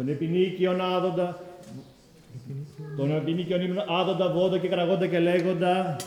Τον επινίκιον άδοντα, άδοντα βόντα και κραγόντα και λέγοντα,